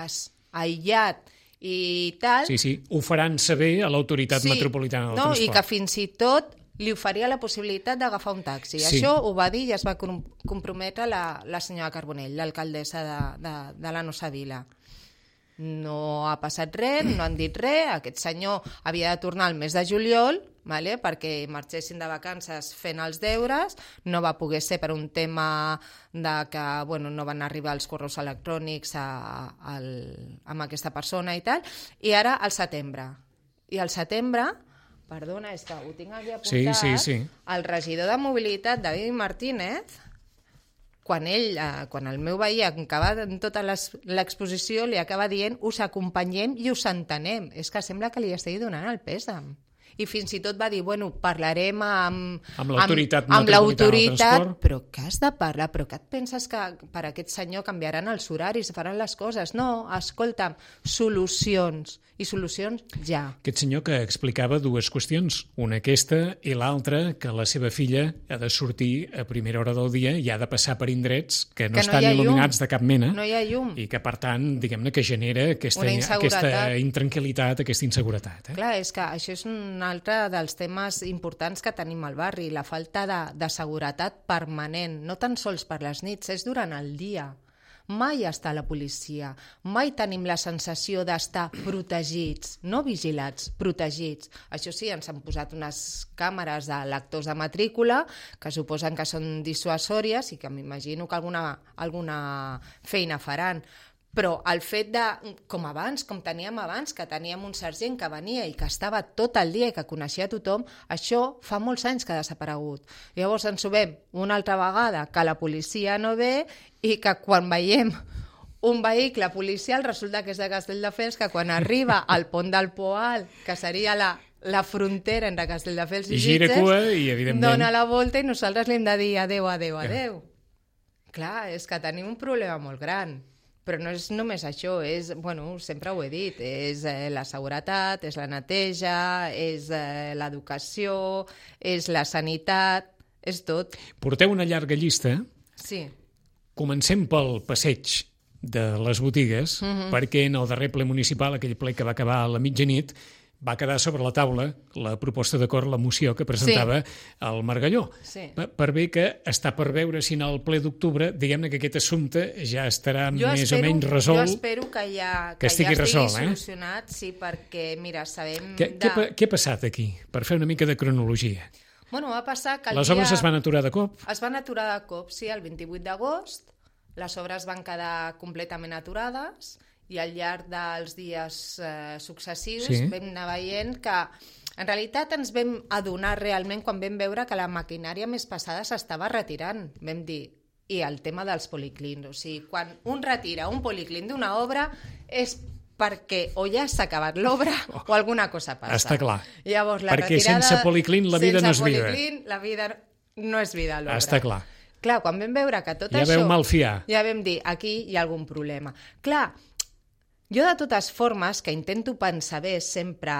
cas aïllat i tal... Sí, ho faran saber a l'autoritat metropolitana del transport. I que fins i tot li oferia la possibilitat d'agafar un taxi. Sí. Això ho va dir i es va comprometre la senyora Carbonell, l'alcaldessa de la Nostra Vila. No ha passat res, no han dit res. Aquest senyor havia de tornar el mes de juliol, perquè marxessin de vacances fent els deures, no va poder ser per un tema de que no van arribar els correus electrònics amb aquesta persona i tal, i ara al setembre. I al setembre, perdona, és que ho tinc aquí apuntat, sí. El regidor de mobilitat, David Martínez, quan el meu veí acaba en tota l'exposició, li acaba dient us acompanyem i us entenem. És que sembla que li estigui donant el pèsam. I fins i tot va dir, parlarem amb l'autoritat del transport. Però què has de parlar? Però què et penses que per aquest senyor canviaran els horaris, faran les coses? No, escolta'm, solucions, i solucions ja. Aquest senyor que explicava dues qüestions, una aquesta i l'altra, que la seva filla ha de sortir a primera hora del dia i ha de passar per indrets que no estan il·luminats de cap mena. No hi ha llum. I que, per tant, diguem-ne que genera aquesta intranquil·litat, aquesta inseguretat. Clar, és que això és un altre dels temes importants que tenim al barri, la falta de seguretat permanent, no tan sols per les nits, és durant el dia. Mai està la policia, mai tenim la sensació d'estar protegits, no vigilats, protegits. Això sí, ens han posat unes càmeres de lectors de matrícula que suposen que són dissuasòries i que m'imagino que alguna feina faran. Però el fet de, com teníem abans, que teníem un sergent que venia i que estava tot el dia i que coneixia tothom, això fa molts anys que ha desaparegut. Llavors ens trobem una altra vegada que la policia no ve i que quan veiem un vehicle policial resulta que és de Castelldefels, que quan arriba al pont del Poal, que seria la frontera entre Castelldefels i Sitges, i evidentment dona la volta i nosaltres li hem de dir adeu. Clar, és que tenim un problema molt gran. Però no és només això, sempre ho he dit, és la seguretat, és la neteja, és l'educació, és la sanitat, és tot. Porteu una llarga llista. Sí. Comencem pel passeig de les botigues, perquè en el darrer ple municipal, aquell ple que va acabar a la mitjanit, va quedar sobre la taula la proposta d'acord, la moció que presentava el Margalló. Sí. Per bé que està per veure si en el ple d'octubre, diguem-ne que aquest assumpte ja estarà més o menys resolt. Jo espero que estigui resolt, solucionat, sí, perquè, mira, sabem... Què ha passat aquí? Per fer una mica de cronologia. Va passar que les obres es van aturar de cop? Es van aturar de cop, sí, el 28 d'agost. Les obres van quedar completament aturades i al llarg dels dies successius vam anar veient que en realitat ens vam adonar realment quan vam veure que la maquinària més pesada s'estava retirant. Vam dir, i el tema dels policlins, o sigui, quan un retira un policlin d'una obra és perquè o ja s'ha acabat l'obra o alguna cosa passa. Està clar. Llavors, perquè sense policlin la vida no és vida. Sense policlin la vida no és vida a l'obra. Està clar. Clar, quan vam veure que tot això... Ja veu malfiar. Ja vam dir, aquí hi ha algun problema. Clar, jo de totes formes, que intento pensar bé sempre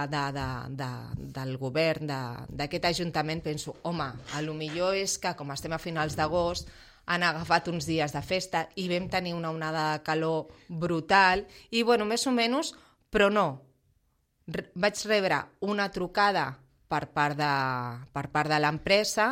del govern d'aquest ajuntament, penso, home, a lo millor és que com estem a finals d'agost han agafat uns dies de festa i vam tenir una onada de calor brutal i, més o menys, però no. Vaig rebre una trucada per part de l'empresa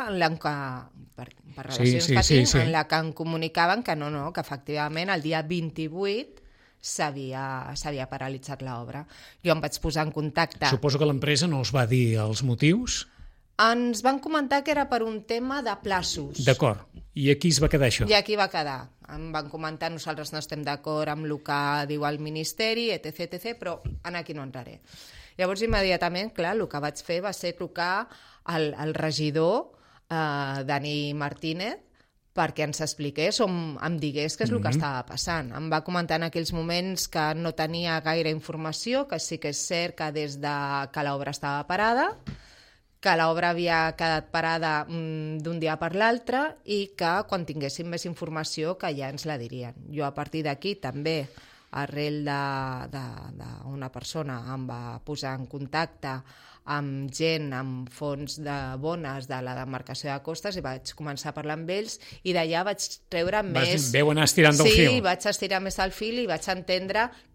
per relacions que tinc, en la que em comunicaven que no, que efectivament el dia 28 s'havia paralitzat l'obra. Jo em vaig posar en contacte... Suposo que l'empresa no els va dir els motius? Ens van comentar que era per un tema de plaços. D'acord. I aquí es va quedar això? I aquí va quedar. Em van comentar, nosaltres no estem d'acord amb el que diu el Ministeri, etc., però aquí no entraré. Llavors, immediatament, clar, el que vaig fer va ser trucar al regidor, Dani Martínez, perquè ens expliqués o em digués què és el que estava passant. Em va comentar en aquells moments que no tenia gaire informació, que sí que és cert que des que l'obra estava parada, que l'obra havia quedat parada d'un dia per l'altre i que quan tinguéssim més informació que ja ens la dirien. Jo a partir d'aquí també, arrel d'una persona em va posar en contacte amb gent, amb fons de bones de la demarcació de costes i vaig començar a parlar amb ells i d'allà vaig treure més... Veu anar estirant el fil. Sí, vaig estirar més el fil i vaig entendre